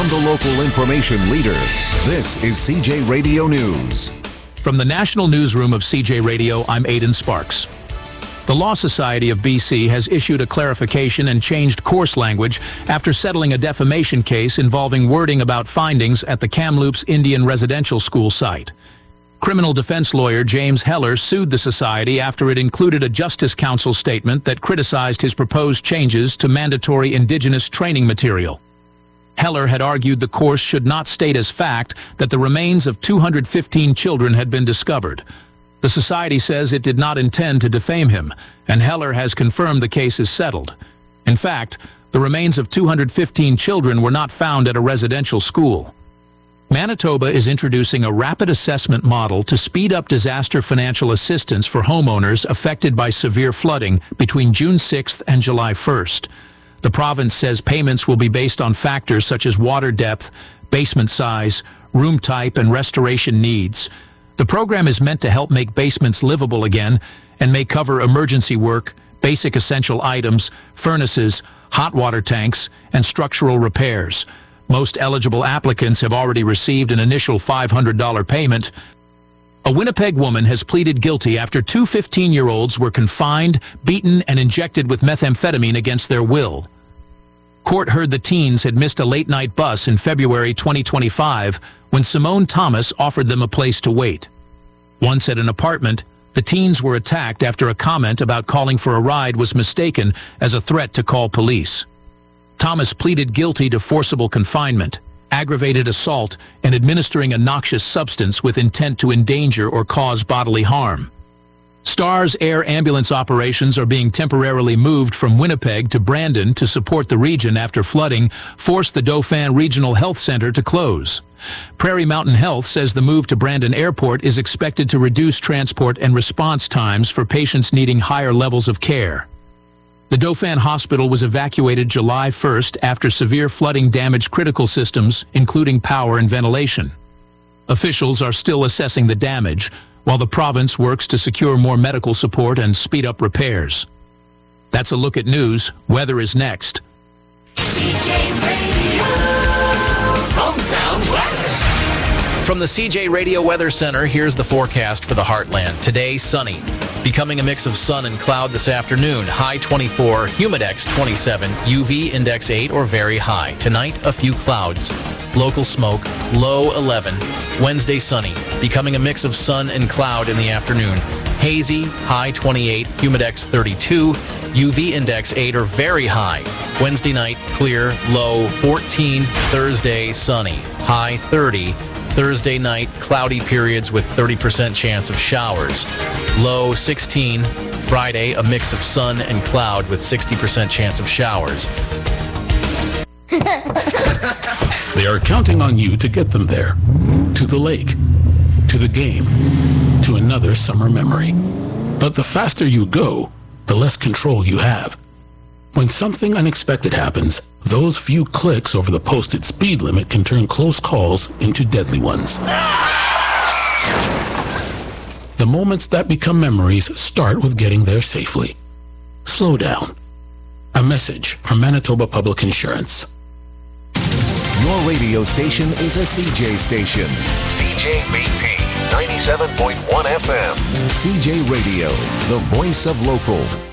From the local information leader, this is CJ Radio News. From the National Newsroom of CJ Radio, I'm Aidan Sparks. The Law Society of BC has issued a clarification and changed course language after settling a defamation case involving wording about findings at the Kamloops Indian Residential School site. Criminal defense lawyer James Heller sued the society after it included a Justice Council statement that criticized his proposed changes to mandatory Indigenous training material. Heller had argued the course should not state as fact that the remains of 215 children had been discovered. The society says it did not intend to defame him, and Heller has confirmed the case is settled. In fact, the remains of 215 children were not found at a residential school. Manitoba is introducing a rapid assessment model to speed up disaster financial assistance for homeowners affected by severe flooding between June 6th and July 1st. The province says payments will be based on factors such as water depth, basement size, room type, and restoration needs. The program is meant to help make basements livable again and may cover emergency work, basic essential items, furnaces, hot water tanks, and structural repairs. Most eligible applicants have already received an initial $500 payment. A Winnipeg woman has pleaded guilty after two 15-year-olds were confined, beaten, and injected with methamphetamine against their will. Court heard the teens had missed a late-night bus in February 2025 when Simone Thomas offered them a place to wait. Once at an apartment, the teens were attacked after a comment about calling for a ride was mistaken as a threat to call police. Thomas pleaded guilty to forcible confinement, aggravated assault, and administering a noxious substance with intent to endanger or cause bodily harm. STARS air ambulance operations are being temporarily moved from Winnipeg to Brandon to support the region after flooding forced the Dauphin Regional Health Center to close. Prairie Mountain Health says the move to Brandon Airport is expected to reduce transport and response times for patients needing higher levels of care. The Dauphin Hospital was evacuated July 1st after severe flooding damaged critical systems, including power and ventilation. Officials are still assessing the damage, while the province works to secure more medical support and speed up repairs. That's a look at news. Weather is next. CJ Radio, hometown weather. From the CJ Radio Weather Center, here's the forecast for the Heartland. Today, sunny. Becoming a mix of sun and cloud this afternoon. High 24, humidex 27, UV index 8 or very high. Tonight, a few clouds. Local smoke, low 11. Wednesday, sunny. Becoming a mix of sun and cloud in the afternoon. Hazy, high 28, humidex 32, UV index 8 or very high. Wednesday night, clear, low 14. Thursday, sunny. High 30. Thursday night, cloudy periods with 30% chance of showers. Low 16. Friday, a mix of sun and cloud with 60% chance of showers. They are counting on you to get them there. To the lake. To the game. To another summer memory. But the faster you go, the less control you have. When something unexpected happens, those few clicks over the posted speed limit can turn close calls into deadly ones. The moments that become memories start with getting there safely. Slow down. A message from Manitoba Public Insurance. Your radio station is a CJ station. CJVP 97.1 FM. CJ Radio, the voice of local.